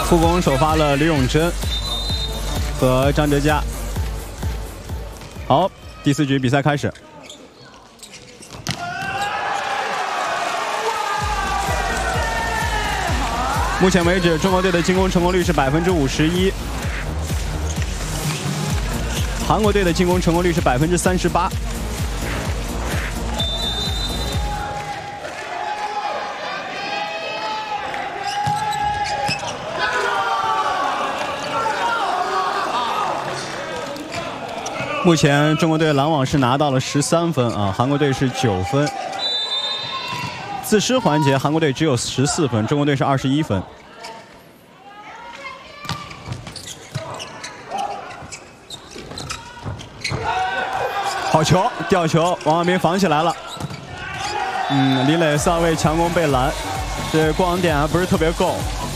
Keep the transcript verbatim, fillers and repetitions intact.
副攻首发了李永珍和张哲嘉。好，第四局比赛开始。目前为止，中国队的进攻成功率是百分之五十一，韩国队的进攻成功率是百分之三十八。 目前中国队拦网是拿到了十三分啊，韩国队是九分。自失环节，韩国队只有十四分，中国队是二十一分。好球，吊球，王浩明防起来了。嗯，李磊上位强攻被拦，这光点还不是特别够。